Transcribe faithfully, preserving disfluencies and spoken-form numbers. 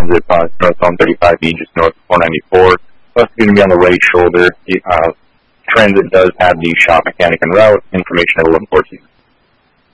transit on northbound thirty-five E just north of four ninety-four. Bus is going to be on the right shoulder. Uh, transit does have the shop mechanic en route. Information at eleven fourteen.